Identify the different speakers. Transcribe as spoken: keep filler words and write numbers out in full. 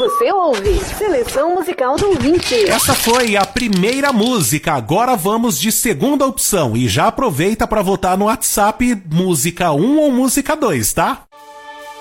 Speaker 1: Você ouve Seleção Musical do Ouvinte.
Speaker 2: Essa foi a primeira música. Agora vamos de segunda opção. E já aproveita para votar no WhatsApp música um ou música dois, tá?